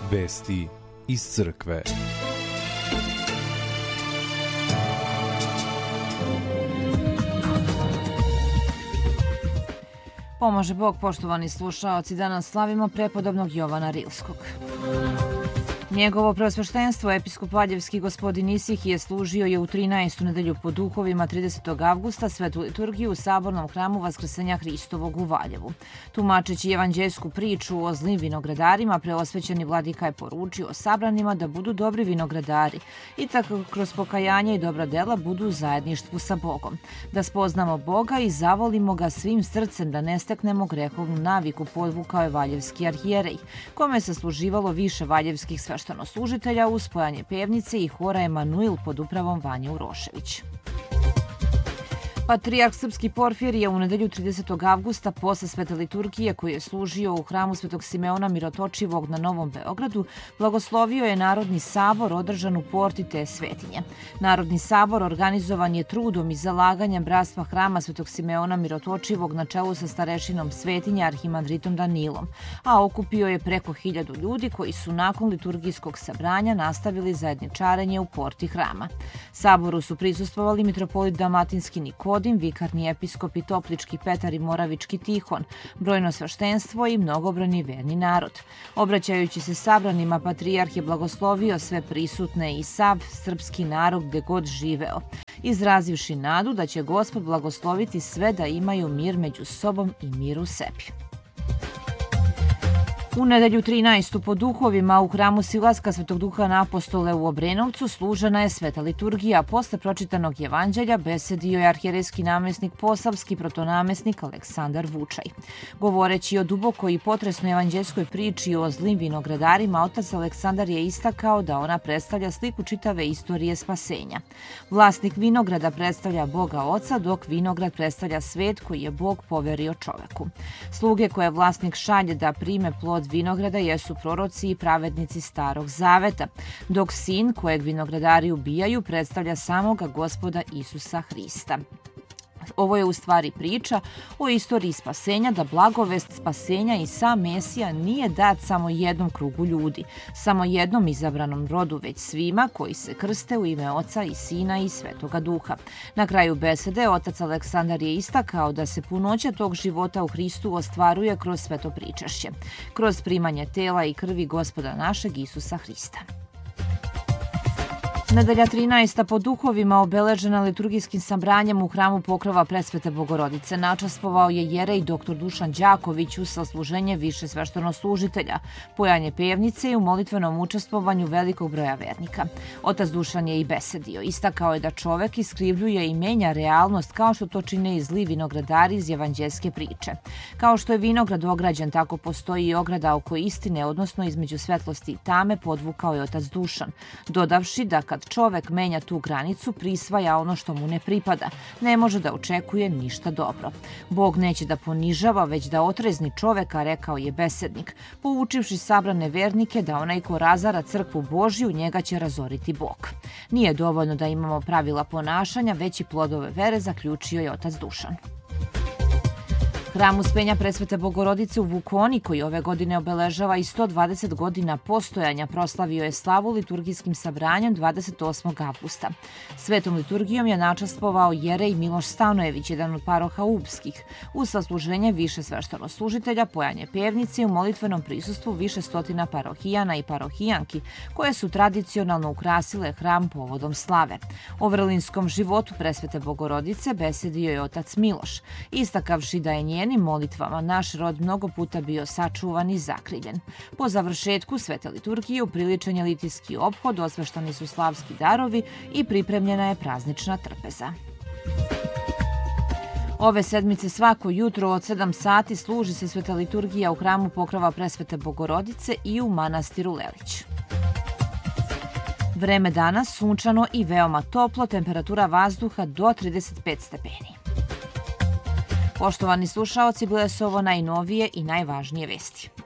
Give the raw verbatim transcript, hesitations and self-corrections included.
Vesti iz crkve. Pomaže Bog, poštovani slušaoci, danas slavimo prepodobnog Jovana Rilskog. Njegovo preosveštenstvo, episkop Valjevski gospodin Isihije, služio je u trinaestu nedelju po duhovima tridesetog avgusta svetu liturgiju u Sabornom hramu Vaskrsenja Hristovog u Valjevu. Tumačeći evanđelsku priču o zlim vinogradarima, preosvećeni vladika je poručio sabranima da budu dobri vinogradari i tako kroz pokajanje i dobra dela budu u zajedništvu sa Bogom. Da spoznamo Boga i zavolimo ga svim srcem, da ne steknemo grehovnu naviku, podvukao je valjevski arhijerej, kome se služivalo više valjevskih sveštenoslужitelja služitelja uz spojanje pevnice i hora Emanuil pod upravom Vanje Urošević. Patrijarh srpski Porfirije u nedelju tridesetog avgusta posle svete liturgije koji je služio u hramu Svetog Simeona Mirotočivog na Novom Beogradu blagoslovio je Narodni sabor održan u porti te svetinje. Narodni sabor organizovan je trudom i zalaganjem bratstva hrama Svetog Simeona Mirotočivog na čelu sa starešinom svetinje arhimandritom Danilom, a okupio je preko hiljadu ljudi koji su nakon liturgijskog sabranja nastavili zajedničarenje u porti hrama. Saboru su prisustvovali mitropolit Dalmatinski Nikodim, vikarni episkopi Toplički Petar i Moravički Tihon, brojno sveštenstvo i mnogobrojni verni narod. Obraćajući se sabranima, patrijarh je blagoslovio sve prisutne i sav srpski narod gde god živeo, izrazivši nadu da će Gospod blagosloviti sve da imaju mir među sobom i mir u sebi. U nedelju trinaestu po duhovima u hramu Silaska Svetog Duha na Apostole u Obrenovcu služena je sveta liturgija. Posle pročitanog evanđelja besedio je arhijerejski namesnik Posavski protonamesnik Aleksandar Vučaj. Govoreći o dubokoj i potresnoj evanđelskoj priči o zlim vinogradarima, otac Aleksandar je istakao da ona predstavlja sliku čitave istorije spasenja. Vlasnik vinograda predstavlja Boga Oca, dok vinograd predstavlja svet koji je Bog poverio čoveku. Sluge koje vlasnik šalje da prime plod vinograda jesu proroci i pravednici Starog Zaveta, dok sin kojeg vinogradari ubijaju predstavlja samoga Gospoda Isusa Hrista. Ovo je u stvari priča o istoriji spasenja, da blagovest spasenja i sam Mesija nije dat samo jednom krugu ljudi, samo jednom izabranom rodu, već svima koji se krste u ime Oca i Sina i Svetoga Duha. Na kraju besede otac Aleksandar je istakao da se punoća tog života u Hristu ostvaruje kroz sveto pričašće, kroz primanje tela i krvi Gospoda našeg Isusa Hrista. Nedelja trinaesta po duhovima obeležena liturgijskim sabranjem u hramu Pokrova Presvete Bogorodice načastvovao je jerej doktor Dušan Đaković uz sasluženje više sveštenoslужitelja, pojanje pevnice i u molitvenom učestvovanju velikog broja vernika. Otac Dušan je i besedio. Istakao je da čovek iskrivljuje i menja realnost kao što to čine i zli vinogradari iz evanđelske priče. Kao što je vinograd ograđen, tako postoji i ograda oko istine, odnosno između svetlosti i tame, podvukao je otac Dušan, dodavši da kad čovek menja tu granicu, prisvaja ono što mu ne pripada, ne može da očekuje ništa dobro. Bog neće da ponižava, već da otrezni čoveka, rekao je besednik, poučivši sabrane vernike da onaj ko razara crkvu Božju, njega će razoriti Bog. Nije dovoljno da imamo pravila ponašanja, već i plodove vere, zaključio je otac Dušan. Hram Uspenja Presvete Bogorodice u Vukoni, koji ove godine obeležava i sto dvadeset godina postojanja, proslavio je slavu liturgijskim sabranjem dvadeset osmog avgusta. Svetom liturgijom je načastvovao jerej Miloš Stanojević, jedan od paroha Ubskih, uz sasluženje više sveštenoslужitelja, pojanje pevnice i u molitvenom prisustvu više stotina parohijana i parohijanki, koje su tradicionalno ukrasile hram povodom slave. O vrlinskom životu Presvete Bogorodice besedio je otac Miloš, istakavši da je nje njenim molitvama naš rod mnogo puta bio sačuvan i zakriljen. Po završetku svete liturgije upriličen je litijski ophod, osveštani su slavski darovi i pripremljena je praznična trpeza. Ove sedmice svako jutro od sedam sati služi se sveta liturgija u hramu Pokrova Presvete Bogorodice i u manastiru Lelić. Vreme danas sunčano i veoma toplo, temperatura vazduha do trideset pet stepeni. Poštovani slušaoci, bile su ovo najnovije i najvažnije vesti.